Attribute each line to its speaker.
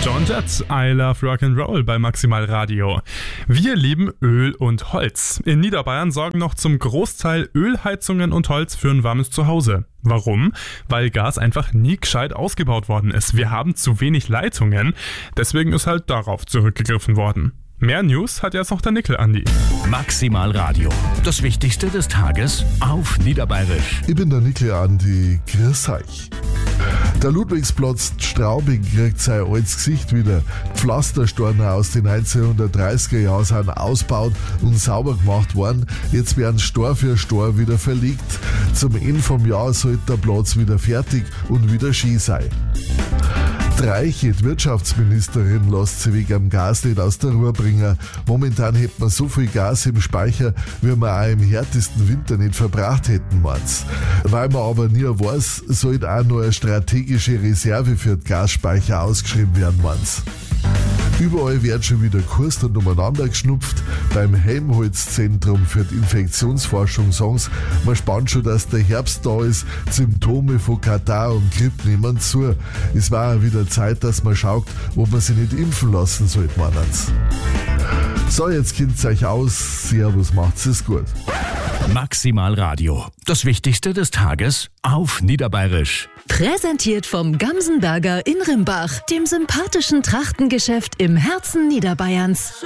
Speaker 1: Joan Jett, I Love Rock'n'Roll bei Maximal Radio. Wir lieben Öl und Holz. In Niederbayern sorgen noch zum Großteil Ölheizungen und Holz für ein warmes Zuhause. Warum? Weil Gas einfach nie gescheit ausgebaut worden ist. Wir haben zu wenig Leitungen, deswegen ist halt darauf zurückgegriffen worden. Mehr News hat jetzt noch der Nickel-Andi.
Speaker 2: Maximal Radio. Das Wichtigste des Tages auf Niederbayerisch.
Speaker 3: Ich bin der Nickel-Andi. Grüß euch. Der Ludwigsplatz Straubing kriegt sein altes Gesicht wieder. Pflasterstorne aus den 1930er Jahren sind ausgebaut und sauber gemacht worden. Jetzt werden Stor für Stor wieder verlegt. Zum Ende vom Jahr sollte der Platz wieder fertig und wieder Ski sein. Die Wirtschaftsministerin lässt sich wegen am Gas nicht aus der Ruhe bringen. Momentan hätte man so viel Gas im Speicher, wie wir auch im härtesten Winter nicht verbraucht hätten, meint's. Weil man aber nie weiß, sollte auch noch eine strategische Reserve für den Gasspeicher ausgeschrieben werden, meint's. Überall wird schon wieder Kurs und umeinander geschnupft. Beim Helmholtz-Zentrum für die Infektionsforschung sagen sie, man spannt schon, dass der Herbst da ist. Symptome von Katar und Grippe nehmen zu. Es war auch wieder Zeit, dass man schaut, ob man sich nicht impfen lassen sollte, meinen's. So, jetzt kennt's euch aus. Servus, macht's es gut.
Speaker 2: Maximal Radio. Das Wichtigste des Tages auf Niederbayerisch.
Speaker 4: Präsentiert vom Gamsenberger in Rimbach, dem sympathischen Trachtengeschäft im Herzen Niederbayerns.